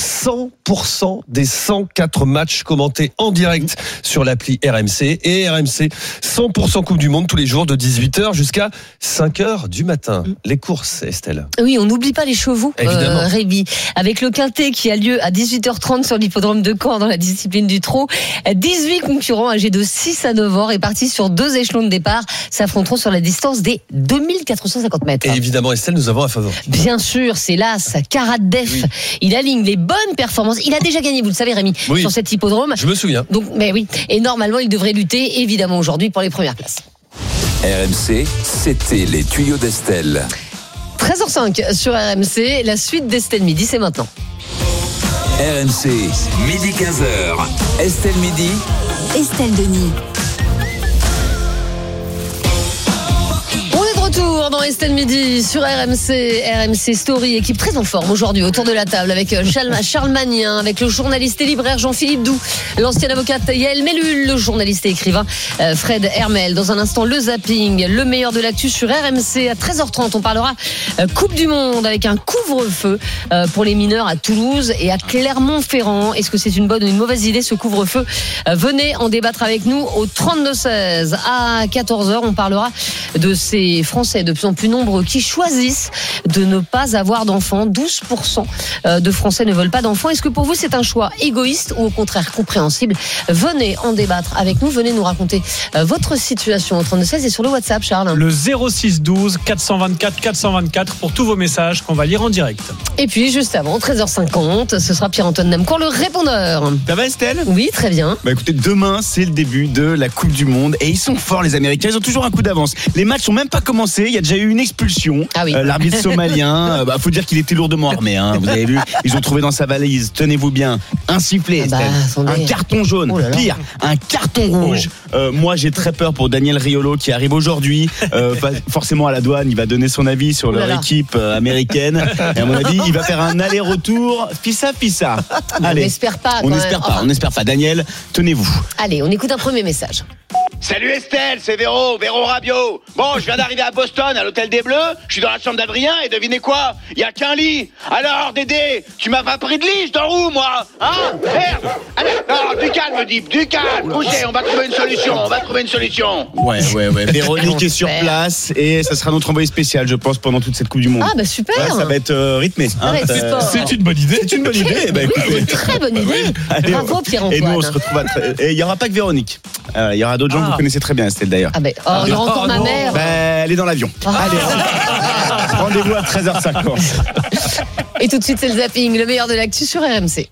100% des 104 matchs commentés en direct sur l'appli RMC et RMC 100% Coupe du Monde tous les jours de 18h jusqu'à 5h du matin. Les courses, Estelle. Oui, on n'oublie pas les chevaux, Rémi. Avec le Quintet qui a lieu à 18h30 sur l'hippodrome de Caen dans la discipline du trot. 18 concurrents âgés de 6 à 9 ans répartis sur 2 échelons de départ s'affronteront sur la distance des 2450 mètres. Et évidemment, Estelle, nous avons un favori. Bien sûr, c'est l'As, Karat Def. Oui. Il aligne les bonnes performances. Il a déjà gagné, vous le savez, Rémi, sur cet hippodrome. Je me souviens. Donc, mais oui. Et normalement, il devrait lutter, évidemment, aujourd'hui pour les premières places. RMC, c'était les tuyaux d'Estelle. 13h05 sur RMC. La suite d'Estelle Midi, c'est maintenant. RMC, midi 15h. Estelle Midi. Estelle Denis. Retour retour dans Estelle Midi sur RMC Story, équipe très en forme aujourd'hui autour de la table avec Charles Magnin, avec le journaliste et libraire Jean-Philippe Doux, l'ancienne avocate Yael Mellul, le journaliste et écrivain Fred Hermel. Dans un instant, le zapping, le meilleur de l'actu sur RMC. À 13h30, on parlera Coupe du Monde avec un couvre-feu pour les mineurs à Toulouse et à Clermont-Ferrand. Est-ce que c'est une bonne ou une mauvaise idée ce couvre-feu? Venez en débattre avec nous au 32-16. À 14h, on parlera de ces Français de plus en plus nombreux qui choisissent de ne pas avoir d'enfants. 12% de Français ne veulent pas d'enfants. Est-ce que pour vous c'est un choix égoïste ou au contraire compréhensible? Venez en débattre avec nous, venez nous raconter votre situation au 32-16 et sur le WhatsApp, Charles. Le 06 12 424 424 pour tous vos messages qu'on va lire en direct. Et puis juste avant, 13h50, ce sera Pierre-Antoine Namcourt, le répondeur. Ça va Estelle? Oui, très bien. Écoutez, demain c'est le début de la Coupe du Monde et ils sont forts les Américains, ils ont toujours un coup d'avance. Les matchs sont même pas commencés, il y a déjà eu une expulsion. Ah oui. L'arbitre somalien, faut dire qu'il était lourdement armé, hein. Vous avez vu, ils ont trouvé dans sa valise, tenez-vous bien, un sifflet, Estelle, un carton jaune, pire, un carton rouge. Moi j'ai très peur pour Daniel Riolo qui arrive aujourd'hui, forcément à la douane, il va donner son avis sur leur équipe américaine et à mon avis il va faire un aller-retour fissa. Allez, on n'espère pas. On n'espère pas. Daniel, tenez-vous. Allez, on écoute un premier message. Salut Estelle, c'est Véro Rabiot. Bon, je viens d'arriver à Boston, à l'hôtel des Bleus. Je suis dans la chambre d'Adrien et devinez quoi? Il y a qu'un lit. Alors Dédé, tu m'as pas pris de lit, je dors où moi? Hein? Merde. Allez, non, du calme, Deep, du calme. Bougez, on va trouver une solution. Ouais. Véronique est sur place et ça sera notre envoyé spécial, je pense, pendant toute cette Coupe du Monde. Ah bah super. Ouais, ça va être rythmé. C'est une bonne idée. C'est une bonne idée. C'est une très bonne idée. Allez, bravo Pierre-Antoine. Et nous on se retrouve et il y aura pas que Véronique. Il y aura d'autres gens que vous connaissez très bien, Estelle d'ailleurs. Il y aura encore ma mère. Elle est dans l'avion. Allez, rendez-vous à 13h50. Et tout de suite c'est le zapping, le meilleur de l'actu sur RMC.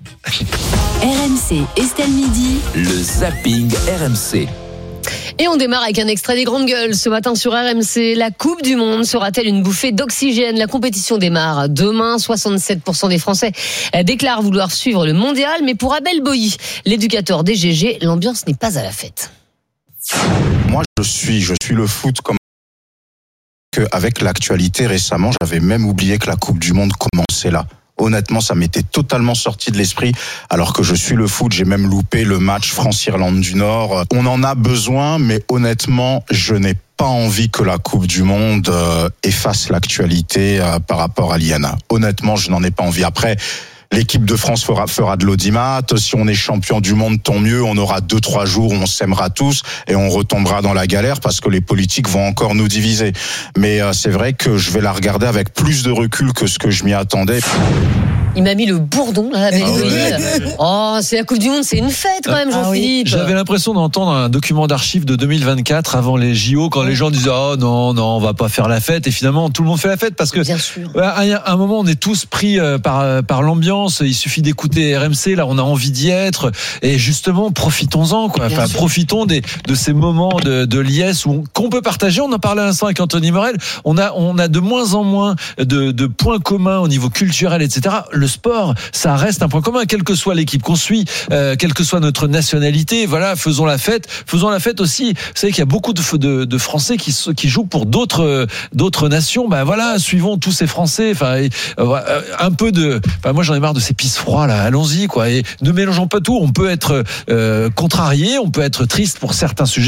RMC, Estelle Midi. Le zapping RMC. Et on démarre avec un extrait des Grandes Gueules ce matin sur RMC. La Coupe du Monde sera-t-elle une bouffée d'oxygène? La compétition démarre demain. 67% des Français déclarent vouloir suivre le mondial. Mais pour Abel Boilly, l'éducateur des GG, l'ambiance n'est pas à la fête. Moi, je suis le foot comme qu'avec l'actualité récemment, j'avais même oublié que la Coupe du Monde commençait là. Honnêtement, ça m'était totalement sorti de l'esprit, alors que je suis le foot, j'ai même loupé le match France-Irlande du Nord. On en a besoin, mais honnêtement, je n'ai pas envie que la Coupe du Monde efface l'actualité par rapport à l'INA. Honnêtement, je n'en ai pas envie. Après, l'équipe de France fera de l'audimat. Si on est champion du monde, tant mieux. On aura 2-3 jours où on s'aimera tous et on retombera dans la galère parce que les politiques vont encore nous diviser. Mais c'est vrai que je vais la regarder avec plus de recul que ce que je m'y attendais. Il m'a mis le bourdon là, Abel Boilly. Oh, c'est la Coupe du Monde, c'est une fête quand même, Jean-Philippe. J'avais l'impression d'entendre un document d'archives de 2024 avant les JO, quand les gens disaient non, on va pas faire la fête, et finalement tout le monde fait la fête parce que bien sûr. À un moment on est tous pris par l'ambiance. Il suffit d'écouter RMC, là on a envie d'y être, et justement profitons-en quoi. Enfin, profitons de ces moments de liesse qu'on peut partager. On en parlait à l'instant avec Anthony Morel. On a de moins en moins de points communs au niveau culturel, etc. Le sport, ça reste un point commun, quelle que soit l'équipe qu'on suit, quelle que soit notre nationalité. Voilà, faisons la fête aussi. Vous savez qu'il y a beaucoup de Français qui jouent pour d'autres nations. Ben voilà, suivons tous ces Français. Enfin, un peu moi j'en ai marre de ces pisse froids là. Allons-y quoi. Et ne mélangeons pas tout. On peut être contrarié, on peut être triste pour certains sujets.